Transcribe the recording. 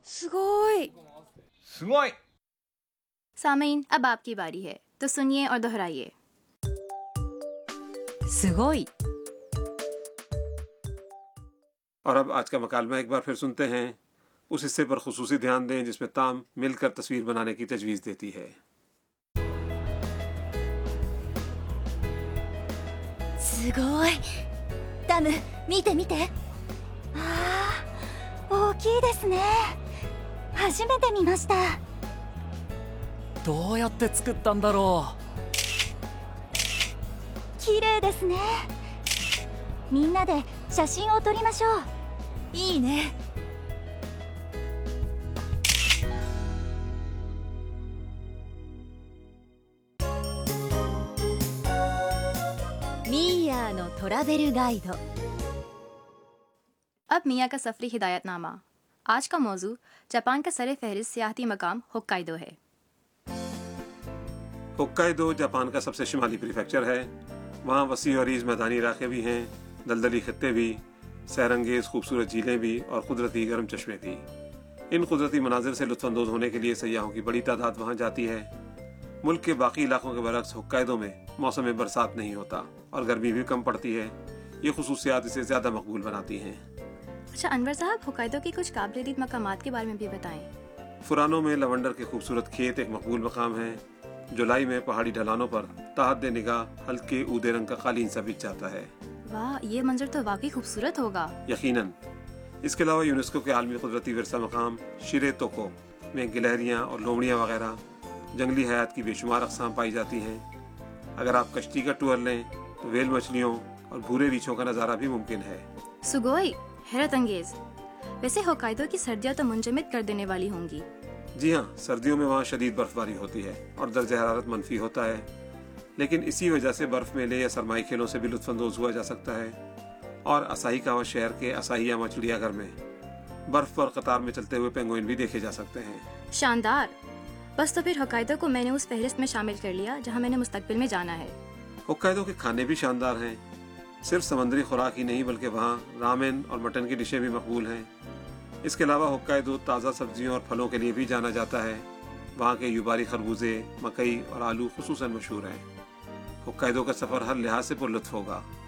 سگوئی سگوئی. سامعین اب آپ کی باری ہے تو سنیے اور دہرائیے. すごい اور اب آج کا مکالمہ ایک بار پھر سنتے ہیں. اس حصے پر خصوصی دھیان دیں جس میں تام مل کر تصویر بنانے کی تجویز دیتی ہے. すごい。タム、見て見て。ああ、大きいですね。初めて見ました。 どうやって作ったんだろ綺麗ですね。みんなで写真を撮りましょう。いいね。ミーヤーのトラベルガイド。 اب میاں کا سفری ہدایت نامہ. آج کا موضوع جاپان کا سر فہرست سیاحتی مقام ہوکائیدو ہے. ہوکائیدو جاپان کا سب سے شمالی پریفیکچر ہے. وہاں وسیع و عریض میدانی علاقے بھی ہیں، دلدلی خطے بھی، سیر انگیز خوبصورت جھیلیں بھی اور قدرتی گرم چشمے بھی. ان قدرتی مناظر سے لطف اندوز ہونے کے لیے سیاحوں کی بڑی تعداد وہاں جاتی ہے. ملک کے باقی علاقوں کے برعکس ہوکائیدو میں موسم برسات نہیں ہوتا اور گرمی بھی کم پڑتی ہے. یہ خصوصیات اسے زیادہ مقبول بناتی ہیں. اچھا انور صاحب، ہوکائیدو کے کچھ قابل دید مقامات کے بارے میں بھی بتائیں. فرانو میں لیونڈر کے خوبصورت کھیت ایک مقبول مقام ہے. جولائی میں پہاڑی ڈھلانوں پر تحت نگاہ ہلکے اودے رنگ کا قالین سا بچھ جاتا ہے. واہ، یہ منظر تو واقعی خوبصورت ہوگا. یقیناً. اس کے علاوہ یونیسکو کے عالمی قدرتی ورثہ مقام شیرے توکو میں گلہریاں اور لومڑیاں وغیرہ جنگلی حیات کی بے شمار اقسام پائی جاتی ہیں. اگر آپ کشتی کا ٹور لیں تو ویل مچھلیوں اور بھورے ریچھوں کا نظارہ بھی ممکن ہے. سگوئی، حیرت انگیز. ویسے ہوکائیدو کی سردیاں تو منجمد کر دینے والی ہوں گی. جی ہاں، سردیوں میں وہاں شدید برف باری ہوتی ہے اور درجہ حرارت منفی ہوتا ہے. لیکن اسی وجہ سے برف میلے یا سرمائی کھیلوں سے بھی لطف اندوز ہوا جا سکتا ہے. اور اساہی کاوا شہر کے اساہیا مچھلیاں گھر میں برف پر قطار میں چلتے ہوئے پینگوئن بھی دیکھے جا سکتے ہیں. شاندار. بس تو پھر ہوکائیدو کو میں نے اس فہرست میں شامل کر لیا جہاں میں نے مستقبل میں جانا ہے. ہوکائیدو کے کھانے بھی شاندار ہیں. صرف سمندری خوراک ہی نہیں بلکہ وہاں رامن اور مٹن کی ڈشیں بھی مقبول ہیں. اس کے علاوہ ہوکائیدو تازہ سبزیوں اور پھلوں کے لیے بھی جانا جاتا ہے. وہاں کے یوباری خربوزے، مکئی اور آلو خصوصاً مشہور ہیں. ہوکائیدو کا سفر ہر لحاظ سے پر لطف ہوگا.